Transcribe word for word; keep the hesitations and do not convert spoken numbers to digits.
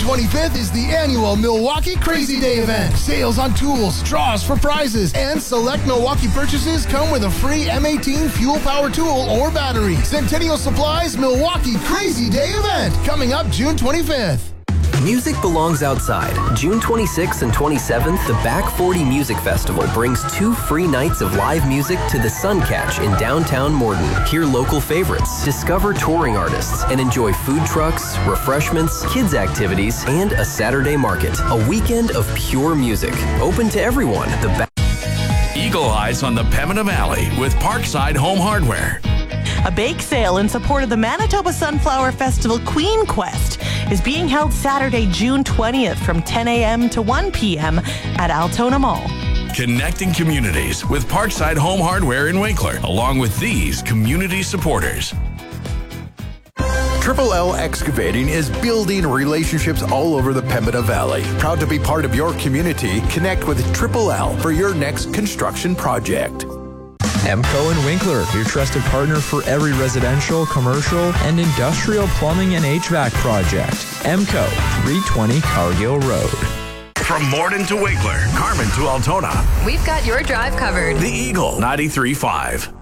twenty-fifth is the annual Milwaukee Crazy Day event. Sales on tools, draws for prizes, and select Milwaukee purchases come with a free M eighteen fuel-powered tool or battery. Centennial Supplies Milwaukee Crazy Day event coming up June twenty-fifth. Music belongs outside. June twenty-sixth and twenty-seventh, the Back forty Music Festival brings two free nights of live music to the Suncatch in downtown Morden. Hear local favorites, discover touring artists, and enjoy food trucks, refreshments, kids' activities, and a Saturday market. A weekend of pure music. Open to everyone. The Back Eagle Eyes on the Pembina Valley with Parkside Home Hardware. A bake sale in support of the Manitoba Sunflower Festival Queen Quest is being held Saturday, June twentieth from ten a.m. to one p.m. at Altona Mall. Connecting communities with Parkside Home Hardware in Winkler, along with these community supporters. Triple L Excavating is building relationships all over the Pembina Valley. Proud to be part of your community. Connect with Triple L for your next construction project. Emco and Winkler, your trusted partner for every residential, commercial, and industrial plumbing and H V A C project. Emco, three twenty Cargill Road. From Morden to Winkler, Carmen to Altona. We've got your drive covered. The Eagle ninety-three point five.